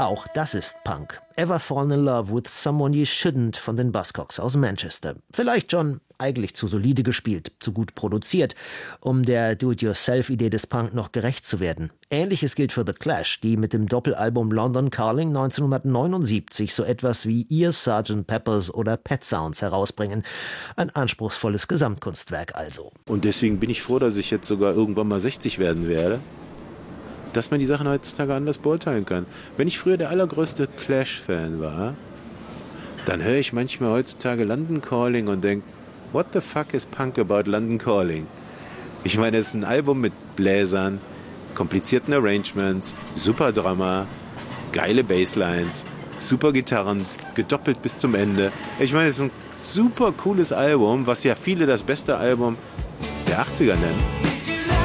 Auch das ist Punk. Ever Fallen in Love with Someone You Shouldn't von den Buzzcocks aus Manchester. Vielleicht schon eigentlich zu solide gespielt, zu gut produziert, um der Do-it-yourself-Idee des Punk noch gerecht zu werden. Ähnliches gilt für The Clash, die mit dem Doppelalbum London Calling 1979 so etwas wie Ihr Sgt. Peppers oder Pet Sounds herausbringen. Ein anspruchsvolles Gesamtkunstwerk also. Und deswegen bin ich froh, dass ich jetzt sogar irgendwann mal 60 werden werde, dass man die Sachen heutzutage anders beurteilen kann. Wenn ich früher der allergrößte Clash-Fan war, dann höre ich manchmal heutzutage London Calling und denke, what the fuck is Punk about London Calling? Ich meine, es ist ein Album mit Bläsern, komplizierten Arrangements, super Drama, geile Basslines, super Gitarren, gedoppelt bis zum Ende. Ich meine, es ist ein super cooles Album, was ja viele das beste Album der 80er nennen.